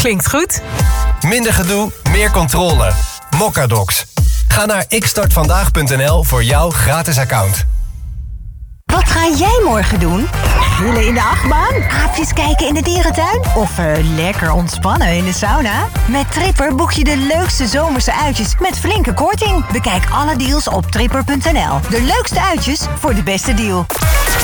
Klinkt goed. Minder gedoe, meer controle. Mocadocs. Ga naar ikstartvandaag.nl voor jouw gratis account. Wat ga jij morgen doen? Grillen in de achtbaan? Aapjes kijken in de dierentuin? Of lekker ontspannen in de sauna? Met Tripper boek je de leukste zomerse uitjes met flinke korting. Bekijk alle deals op tripper.nl. De leukste uitjes voor de beste deal.